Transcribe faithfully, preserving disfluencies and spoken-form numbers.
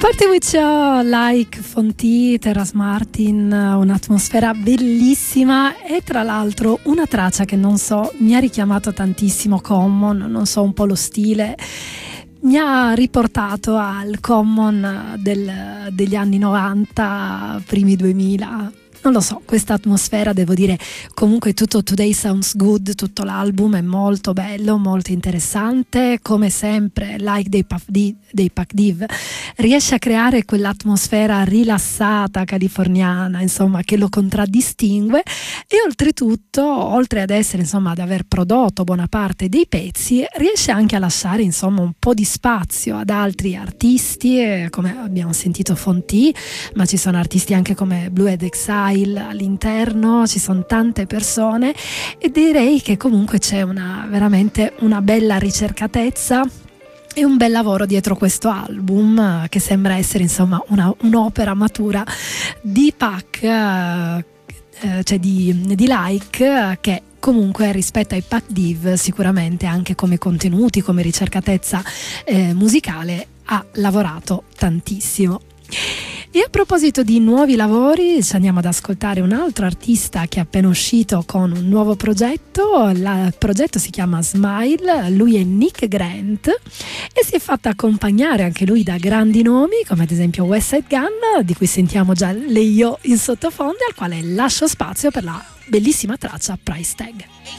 Marty with Show, Like Fonti, Terrace Martin, un'atmosfera bellissima e tra l'altro una traccia che non so, mi ha richiamato tantissimo Common, non so un po' lo stile, mi ha riportato al Common del, degli anni novanta, primi duemila. Non lo so, questa atmosfera, devo dire, comunque tutto Today Sounds Good, tutto l'album è molto bello, molto interessante, come sempre Like dei, Puff D, dei Puff Div riesce a creare quell'atmosfera rilassata californiana, insomma, che lo contraddistingue e oltretutto, oltre ad essere, insomma, ad aver prodotto buona parte dei pezzi, riesce anche a lasciare, insomma, un po' di spazio ad altri artisti, eh, come abbiamo sentito Fonti, ma ci sono artisti anche come Blue Eyed Exile all'interno, ci sono tante persone e direi che comunque c'è una veramente una bella ricercatezza e un bel lavoro dietro questo album che sembra essere insomma una, un'opera matura di Pac, eh, cioè di, di Like, che comunque rispetto ai Puff Div sicuramente anche come contenuti, come ricercatezza eh, musicale ha lavorato tantissimo. E a proposito di nuovi lavori, ci andiamo ad ascoltare un altro artista che è appena uscito con un nuovo progetto. Il progetto si chiama Smile, lui è Nick Grant e si è fatto accompagnare anche lui da grandi nomi come ad esempio Westside Gunn, di cui sentiamo già le io in sottofondo, al quale lascio spazio per la bellissima traccia Price Tag.